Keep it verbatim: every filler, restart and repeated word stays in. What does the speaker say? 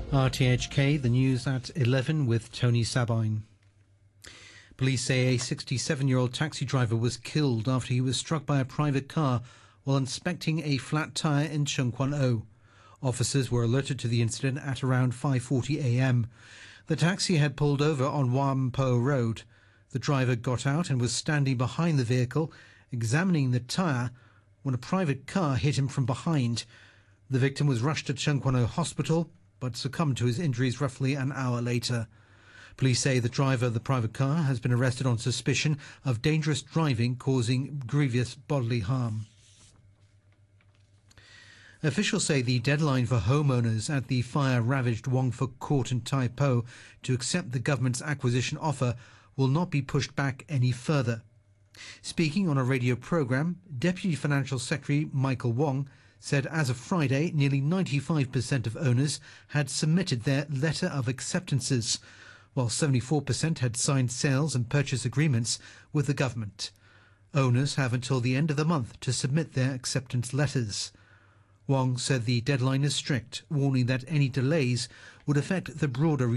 R T H K, the news at eleven with Tony Sabine. Police say a sixty-seven-year-old taxi driver was killed after he was struck by a private car while inspecting a flat tyre in Tseung Kwan O. Officers were alerted to the incident at around five forty a m. The taxi had pulled over on Wam Po Road. The driver got out and was standing behind the vehicle, examining the tyre, when a private car hit him from behind. The victim was rushed to Tseung Kwan O Hospital, but succumbed to his injuries roughly an hour later. Police say the driver of the private car has been arrested on suspicion of dangerous driving causing grievous bodily harm. Officials say the deadline for homeowners at the fire-ravaged Wongfuk Court in Tai Po to accept the government's acquisition offer will not be pushed back any further. Speaking on a radio programme, Deputy Financial Secretary Michael Wong said as of Friday, nearly ninety-five percent of owners had submitted their letter of acceptances, while seventy-four percent had signed sales and purchase agreements with the government. Owners have until the end of the month to submit their acceptance letters. Wong said the deadline is strict, warning that any delays would affect the broader